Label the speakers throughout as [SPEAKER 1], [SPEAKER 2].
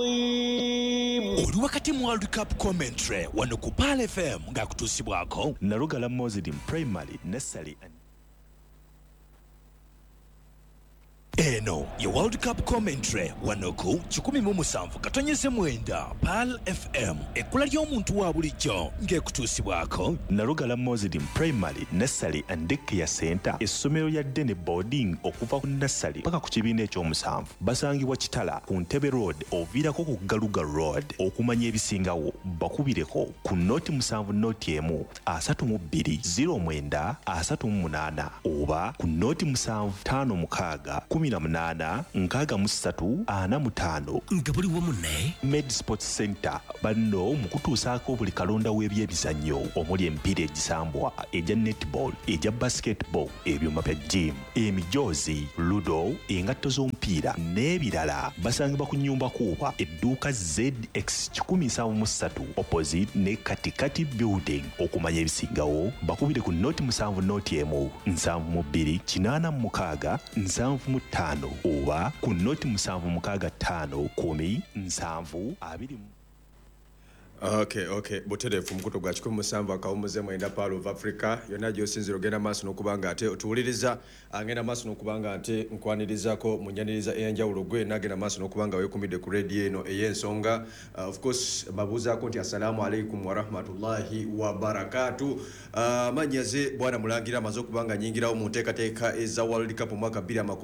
[SPEAKER 1] Oli wakati mu World Cup commentary wano ku Pal FM ng'akutuusibwako
[SPEAKER 2] Nalugala Mozidi Primary Nursery and
[SPEAKER 1] eno ye World Cup commentary wano ku 17 Pal FM ekkula ly'omuntu wa bulijjo ng'ekutuusibwako
[SPEAKER 2] Nalugala Mozidi Primary Nursery and Daycare Center essomero lya Dene Boarding okuva ku nursery paka ku kibiina ekyomusanvu basangibwa Kitala ku Ntebe Road oviirako ku Galuga Road okumanya ebisingawo bakubireko ku noti 7 noti emu 32 09 38 oba ku noti 756 18 63 45
[SPEAKER 1] nga buli wamu ne
[SPEAKER 2] Med Sports Center banno mukutuusaako buli kalonda w'ebyemizannyo omuli emipiira egisambwa eja netball eja basketball ebyuma bya gym emijoozi ludo engatto z'omupiira n'ebirala basangibwa ku nnyumba kuuba edduuka ZX 173 opposite ne Katikati building okumanya ebisingawo bakubire ku noti 7 noti emu 72 86 75 oba ku noti 765 10 7
[SPEAKER 3] Okay. Buterefu mukuto gwa 17 akawumuze mwenda Pal of Africa yonna gyosinziro genda maaso n'okubanga ate otuwuliriza agenda maaso n'okubanga ate nkwanirizako munyaniriza eyanjawulo gwe nagenda maaso n'okubanga weekumidde ku radio eno ey'ensonga of course babuuzaako nti assalamu alaikum wa rahmatullahi wa barakatuh manyaze bwana mulangira amaze okubanga nyingirawo mu nteekateeka eza World Cup mwaka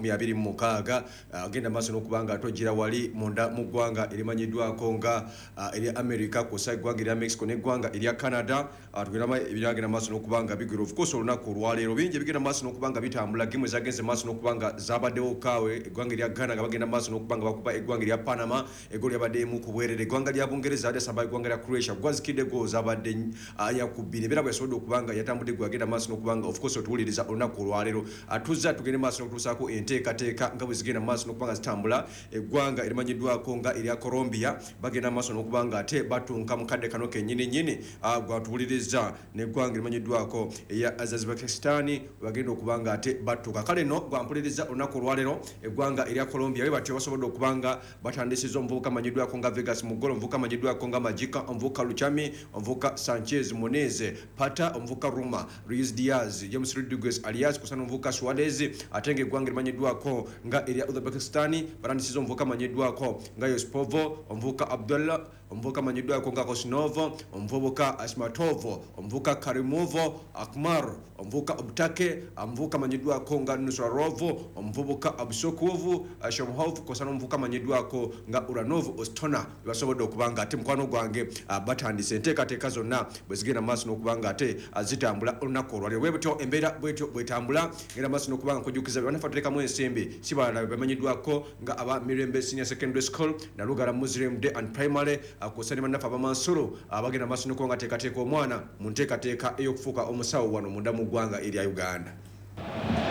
[SPEAKER 3] 2026 agenda maaso n'okubanga atogira wali munda mu ggwanga erimanyiddwako nga eri America gwanga erya Mexico n'eggwanga erya Canada tugenda ebiragenda maaso n'okubanga bigero of course olunaku olwaleero bingi bigenda maaso n'okubanga bitambula gemu ezagenze maaso n'okubanga zabaddewo kaawe eggwanga erya Ghana nga bagenda maaso n'okubanga bakuba eggwanga erya Panama eggolo lyabaddeemu ku bwerere eggwanga lya Bungereza ate asamba eggwanga lya Croatia gwazikidde go zabadde yakubiri ebera bwesobodde okubanga yatambudde gwagenda maaso n'okubanga of course otuwuliriza olunaku olwaleero atuzza tugende maaso n'okutuusaako enteekateeka nga bwe zigenda maaso n'okubanga zitambula eggwanga erimanyiddwako nga erya Colombia bagenda maaso n'okubanga ate batunka mukadde kano kennyini gwatuwuliriza neggwanga erimanyiddwako eya Azerbaijan bagenda okubanga ate batuuka kale no gwampuliriza olunaku olwaleero eggwanga erya Colombia we batyo basobodde okubanga batandisiza omuvubuka amanyiddwako nga Vegas Mugolo omuvubuka amanyiddwako nga Magica omuvubuka Luchami omuvubuka Sanchez Muneze Pata omuvubuka Ruma Luis Diaz James Rodriguez alias kusana omuvubuka Suarez ate ng'eggwanga erimanyiddwako nga erya Uzbekistan batandisiza omuvubuka amanyiddwako nga Yospovo omuvubuka Abdullah omuvubuka amanyiddwako nga Kosnovo omuvubuka Asmatovo omuvubuka Karimovo Akmar omuvubuka Obtake omuvubuka amanyiddwako nga Nusrarovo omuvubuka Absokovu Shomhov kosana omuvubuka amanyiddwako nga Uranov Ostona basobodde okubanga ate mukwano gwange batandise enteekateeka zonna bwe zigenda maaso n'okubanga ate zitambula olunaku olwaleero bwe butyo embeera bwetyo bwetambula genda maaso n'okubanga nkujjukiza banafa tuteekamu ensimbi si balala bamanyiddwako nga aba Mirembe Senior Secondary School Nalugala Muslim Day and Primary kusani banafa bamansulu abagenda maaso n'okubanga teekateeka omwana mu nteekateeka ey'okufuuka omusawo wano munda mu ggwanga erya Uganda.